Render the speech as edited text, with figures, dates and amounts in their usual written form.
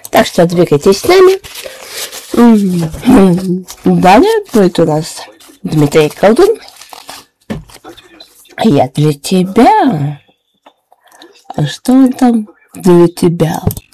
Так что двигайтесь с нами. Далее будет у нас Дмитрий Колдун. А я для тебя. А что он там для тебя?